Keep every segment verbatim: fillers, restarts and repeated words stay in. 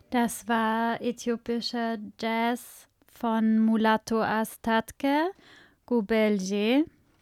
Das war äthiopischer Jazz von Mulato Astatke, Gubelje.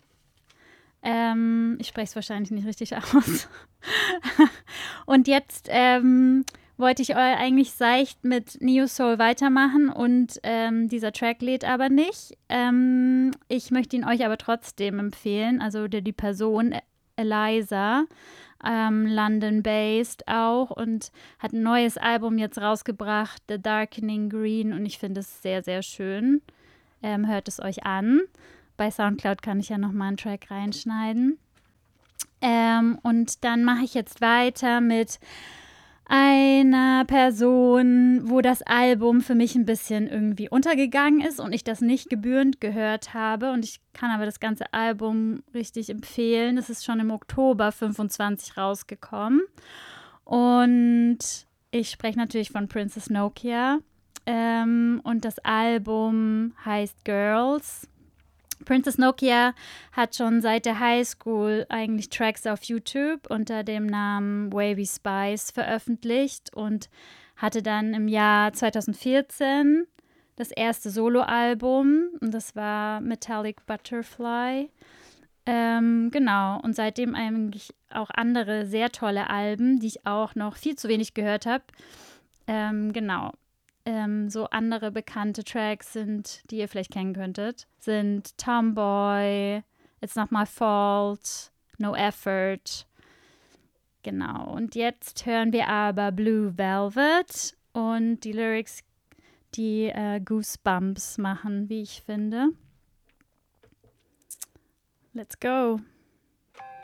Ähm, ich spreche es wahrscheinlich nicht richtig aus. Und jetzt ähm, wollte ich eigentlich seicht mit Neo Soul weitermachen und ähm, dieser Track lädt aber nicht. Ähm, ich möchte ihn euch aber trotzdem empfehlen, also die, die Person Eliza, ähm, London-based auch und hat ein neues Album jetzt rausgebracht, The Darkening Green, und ich finde es sehr, sehr schön. Ähm, hört es euch an. Bei Soundcloud kann ich ja nochmal einen Track reinschneiden. Ähm, und dann mache ich jetzt weiter mit einer Person, wo das Album für mich ein bisschen irgendwie untergegangen ist und ich das nicht gebührend gehört habe. Und ich kann aber das ganze Album richtig empfehlen. Es ist schon im Oktober fünfundzwanzig rausgekommen. Und ich spreche natürlich von Princess Nokia. Ähm, und das Album heißt Girls. Princess Nokia hat schon seit der Highschool eigentlich Tracks auf YouTube unter dem Namen Wavy Spice veröffentlicht und hatte dann im Jahr zweitausendvierzehn das erste Soloalbum, und das war Metallic Butterfly. Ähm, genau, und seitdem eigentlich auch andere sehr tolle Alben, die ich auch noch viel zu wenig gehört habe. Ähm, genau. Ähm, so andere bekannte Tracks sind, die ihr vielleicht kennen könntet, sind Tomboy, It's Not My Fault, No Effort. Genau. Und jetzt hören wir aber Blue Velvet und die Lyrics, die äh, Goosebumps machen, wie ich finde. Let's go.